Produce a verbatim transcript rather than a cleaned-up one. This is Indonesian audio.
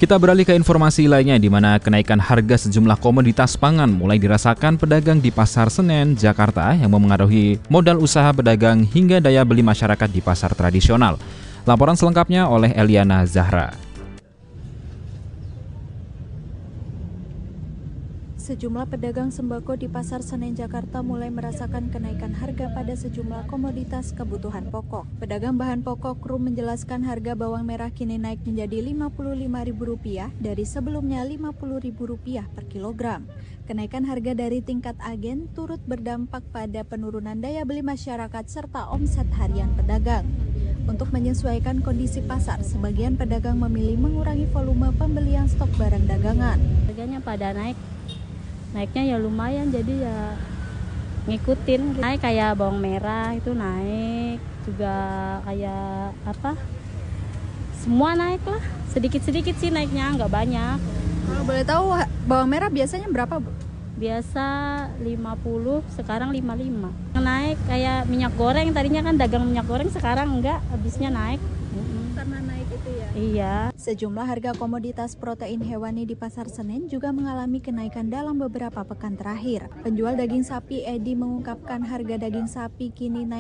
Kita beralih ke informasi lainnya di mana kenaikan harga sejumlah komoditas pangan mulai dirasakan pedagang di Pasar Senen, Jakarta yang memengaruhi modal usaha pedagang hingga daya beli masyarakat di pasar tradisional. Laporan selengkapnya oleh Eliana Zahra. Sejumlah pedagang sembako di Pasar Senen, Jakarta mulai merasakan kenaikan harga pada sejumlah komoditas kebutuhan pokok. Pedagang bahan pokok Rum menjelaskan harga bawang merah kini naik menjadi lima puluh lima ribu rupiah dari sebelumnya lima puluh ribu rupiah per kilogram. Kenaikan harga dari tingkat agen turut berdampak pada penurunan daya beli masyarakat serta omset harian pedagang. Untuk menyesuaikan kondisi pasar, sebagian pedagang memilih mengurangi volume pembelian stok barang dagangan. Harganya pada naik. Naiknya ya lumayan, jadi ya ngikutin. Naik kayak bawang merah itu naik, juga kayak apa, semua naik lah, sedikit-sedikit sih naiknya, nggak banyak. Kalau boleh tahu bawang merah biasanya berapa, Bu? Biasa lima puluh, sekarang lima puluh lima. Naik kayak minyak goreng, tadinya kan dagang minyak goreng, sekarang enggak, habisnya naik. Karena naik itu ya? Iya. Sejumlah harga komoditas protein hewani di Pasar Senen juga mengalami kenaikan dalam beberapa pekan terakhir. Penjual daging sapi Edi mengungkapkan harga daging sapi kini naik